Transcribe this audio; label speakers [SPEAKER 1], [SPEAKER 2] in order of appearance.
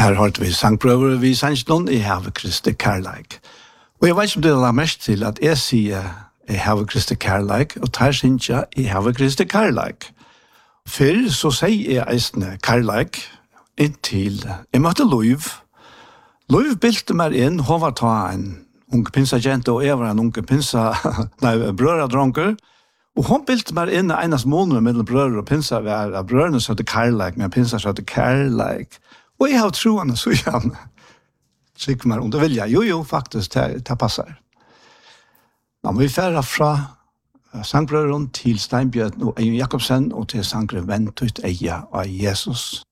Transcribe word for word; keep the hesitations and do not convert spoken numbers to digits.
[SPEAKER 1] Her har vi sangprøver, vi sanns noen i Have Kristi Kærleik. Og jeg vet ikke om det er mest til at jeg sier i Have Kristi Kærleik, og tar synes jeg i Have Kristi Kærleik. Før så sier jeg eisne Kærleik inntil jeg møtte Løyv. Løyv bilte meg inn, hun var ta en ung pinsagent, og jeg var en ung pinsa, nei, brøradronker. Og hun bilte meg inn eneste måneder mellom brødre og pinsa, var at brødrene søtte Kærleik, men pinsa søtte Kærleik. Og jeg har troende så gjerne. Trykker meg om det vil jeg. Jo, jo, faktisk, det, det passer. Nå må vi fære fra sangbrødren til Steinbjørn og Eion Jakobsen og til sangren Vent ut eia av Jesus.